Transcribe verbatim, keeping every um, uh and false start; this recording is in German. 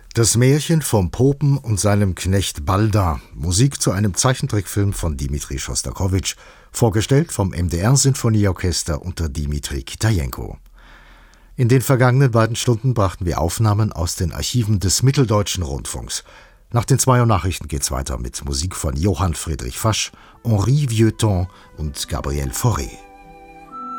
Das Märchen vom Popen und seinem Knecht Balda. Musik zu einem Zeichentrickfilm von Dimitri Schostakowitsch, vorgestellt vom M D R-Sinfonieorchester unter Dimitri Kitajenko. In den vergangenen beiden Stunden brachten wir Aufnahmen aus den Archiven des Mitteldeutschen Rundfunks. Nach den zwei Uhr Nachrichten geht's weiter mit Musik von Johann Friedrich Fasch, Henri Vieuxtemps und Gabriel Fauré.